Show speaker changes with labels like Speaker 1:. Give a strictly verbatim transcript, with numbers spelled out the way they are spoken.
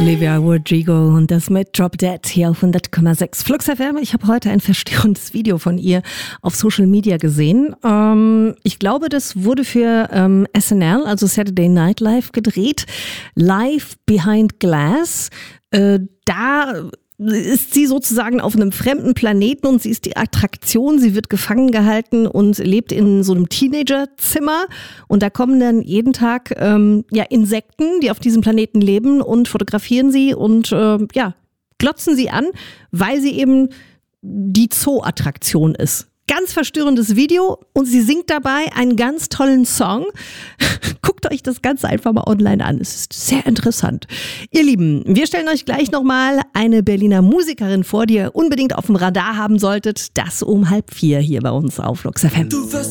Speaker 1: Olivia Rodrigo und das mit Drop Dead hier auf hundert Komma sechs Flux F M. Ich habe heute ein verstörendes Video von ihr auf Social Media gesehen. Ähm, ich glaube, das wurde für ähm, S N L, also Saturday Night Live, gedreht. Live Behind Glass. Äh, da ist sie sozusagen auf einem fremden Planeten und sie ist die Attraktion. Sie wird gefangen gehalten und lebt in so einem Teenagerzimmer. Und da kommen dann jeden Tag ähm, ja, Insekten, die auf diesem Planeten leben und fotografieren sie und äh, ja, glotzen sie an, weil sie eben die Zoo-Attraktion ist. Ganz verstörendes Video und sie singt dabei einen ganz tollen Song. Guckt euch das Ganze einfach mal online an. Es ist sehr interessant. Ihr Lieben, wir stellen euch gleich nochmal eine Berliner Musikerin vor, die ihr unbedingt auf dem Radar haben solltet. Das um halb vier hier bei uns auf Flux F M.
Speaker 2: Du wirst